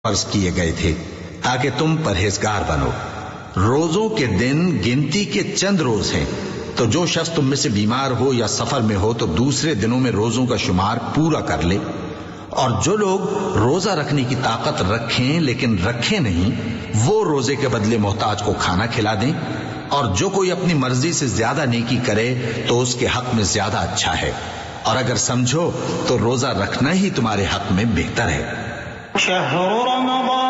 फर्ज किए गए थे ताकि तुम परहेजगार बनो। रोजों के दिन गिनती के चंद रोज हैं, तो जो शख्स तुम में से बीमार हो या सफर में हो तो दूसरे दिनों में रोजों का शुमार पूरा कर ले। और जो लोग रोजा रखने की ताकत रखें लेकिन रखें नहीं, वो रोजे के बदले मोहताज को खाना खिला दें। और जो कोई अपनी मर्जी से ज्यादा नेकी करे तो उसके हक में ज्यादा अच्छा है। और अगर समझो तो रोजा रखना ही तुम्हारे हक में बेहतर है।